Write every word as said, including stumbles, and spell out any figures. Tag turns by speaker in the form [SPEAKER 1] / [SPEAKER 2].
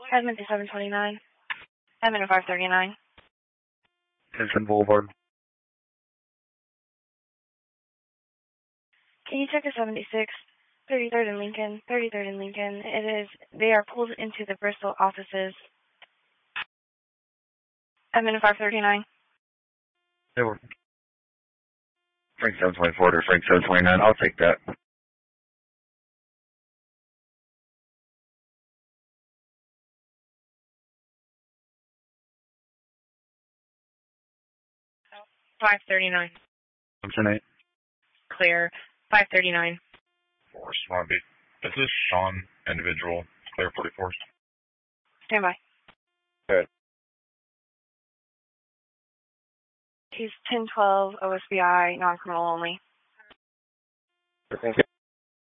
[SPEAKER 1] Edmonton seven twenty-nine. Edmonton five thirty-nine.
[SPEAKER 2] Henson Boulevard.
[SPEAKER 1] Can you check a seventy-six, thirty-third and Lincoln, thirty-third and Lincoln? It is, they are pulled into the Bristol offices. Edmonton five thirty-nine.
[SPEAKER 2] They were Frank seven twenty-four to Frank seven twenty-nine. I'll take that.
[SPEAKER 1] five thirty-nine.
[SPEAKER 2] Thompson eight.
[SPEAKER 1] Clear. five thirty-nine.
[SPEAKER 3] four, Swampy. This is Sean, individual, clear forty-four.
[SPEAKER 1] Stand by.
[SPEAKER 2] Good.
[SPEAKER 1] He's ten twelve O S B I, non-criminal only.
[SPEAKER 2] Thank you.